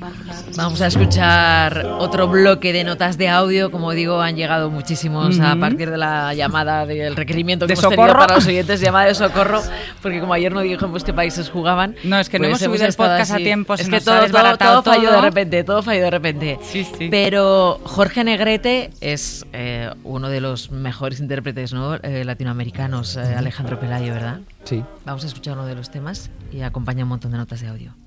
Vamos a escuchar otro bloque de notas de audio. Como digo, han llegado muchísimos a partir de la llamada del requerimiento que hemos tenido para los oyentes, llamada de socorro, porque como ayer no dijimos qué países jugaban. No, es que no pues hemos subido el podcast a tiempo. Es que todo falló de repente. Sí. Pero Jorge Negrete es uno de los mejores intérpretes, ¿no? Latinoamericanos, Alejandro Pelayo, ¿verdad? Sí. Vamos a escuchar uno de los temas y acompaña un montón de notas de audio.